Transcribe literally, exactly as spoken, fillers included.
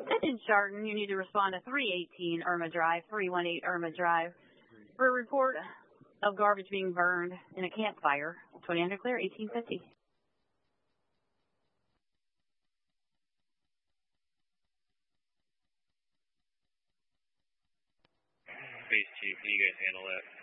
In Chardon, you need to respond to three eighteen Irma Drive, three one eight Irma Drive, for a report of garbage being burned in a campfire. twenty hundred clear, eighteen fifty. Base Chief, can you guys handle that?